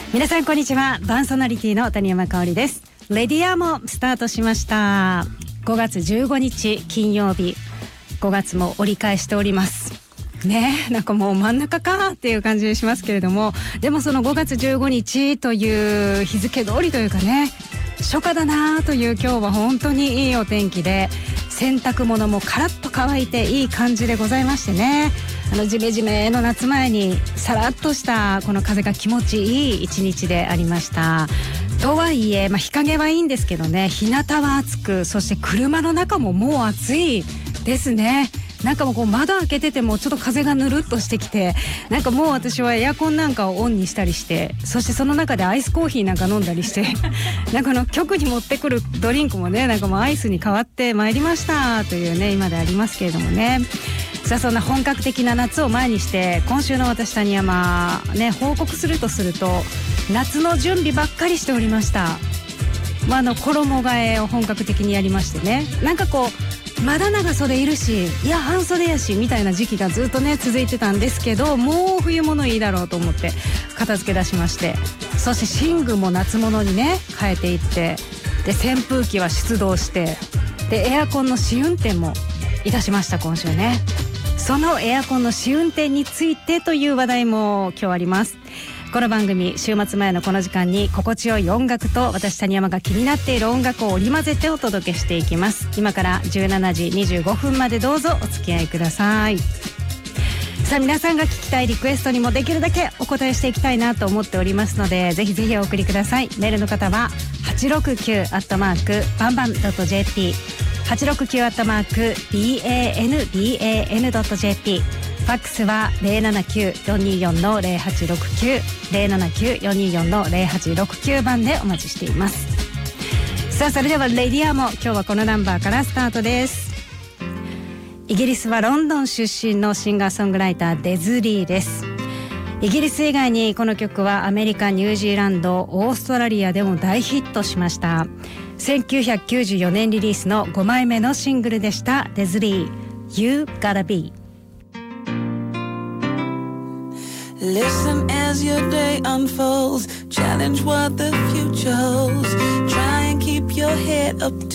皆さんこんにちは。パーソナリティの谷山香織です。レディアもスタートしました。5月15日金曜日、5月も折り返しておりますね。なんかもう真ん中かっていう感じしますけれども、でもその5月15日という日付通りというかね、初夏だなという今日は本当にいいお天気で、洗濯物もカラッと乾いていい感じでございましてね、ジメジメの夏前にさらっとしたこの風が気持ちいい一日でありました。とはいえ、日陰はいいんですけどね、日向は暑く、そして車の中ももう暑いですね。なんかもうこう窓開けててもちょっと風がぬるっとしてきて、なんかもう私はエアコンなんかをオンにしたりして、そしてその中でアイスコーヒーなんか飲んだりしてなんか局に持ってくるドリンクもね、なんかもうアイスに変わってまいりましたというね、今でありますけれどもね。さあ、そんな本格的な夏を前にして、今週の私谷山ね、報告すると夏の準備ばっかりしておりました。衣替えを本格的にやりましてね、なんかこうまだ長袖いるし、いや半袖やしみたいな時期がずっとね続いてたんですけど、もう冬物いいだろうと思って片付け出しまして、そして寝具も夏物にね変えていって、で扇風機は出動して、でエアコンの試運転もいたしました。今週ね、そのエアコンの試運転についてという話題も今日あります。この番組、週末前のこの時間に心地よい音楽と私谷山が気になっている音楽を織り交ぜてお届けしていきます。今から17時25分までどうぞお付き合いください。さあ、皆さんが聞きたいリクエストにもできるだけお答えしていきたいなと思っておりますので、ぜひぜひお送りください。メールの方は 869@banban.jp、 869@banban.jp、ファックスは 079-424-0869 079-424-0869 番でお待ちしています。さあ、それではレディアも今日はこのナンバーからスタートです。イギリスはロンドン出身のシンガーソングライターデズリーです。イギリス以外にこの曲はアメリカ、ニュージーランド、オーストラリアでも大ヒットしました。1994年リリースの5枚目のシングルでした。デズリー You Gotta Be。Listen as your day unfolds. Challenge what the future holds. Try and keep your head up